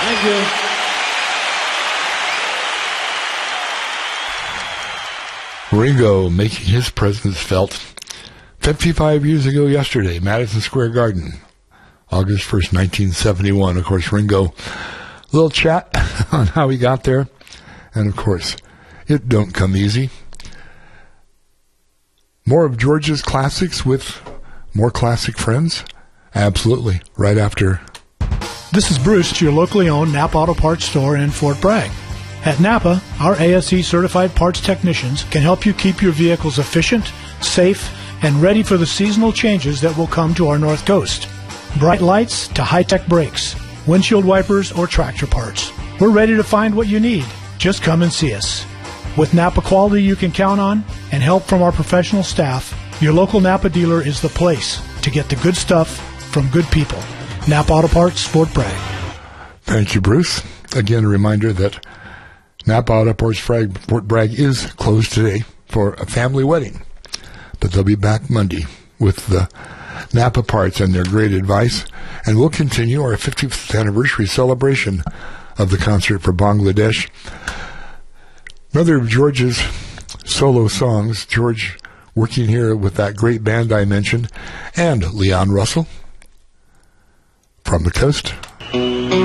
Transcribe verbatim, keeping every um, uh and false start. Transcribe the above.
Thank you. Ringo making his presence felt fifty-five years ago yesterday, Madison Square Garden, August first, nineteen seventy-one. Of course, Ringo, a little chat on how he got there. And, of course, it don't come easy. More of George's classics with more classic friends? Absolutely. Right after. This is Bruce, your locally owned Napa Auto Parts store in Fort Bragg. At Napa, our A S E certified parts technicians can help you keep your vehicles efficient, safe, and ready for the seasonal changes that will come to our North Coast. Bright lights to high-tech brakes, windshield wipers, or tractor parts. We're ready to find what you need. Just come and see us. With Napa quality you can count on and help from our professional staff, your local Napa dealer is the place to get the good stuff from good people. Napa Auto Parts, Fort Bragg. Thank you, Bruce. Again, a reminder that Napa Auto Parts Fort Bragg is closed today for a family wedding, but they'll be back Monday with the Napa parts and their great advice, and we'll continue our fiftieth anniversary celebration of the concert for Bangladesh. Another of George's solo songs, George working here with that great band I mentioned, and Leon Russell from the coast.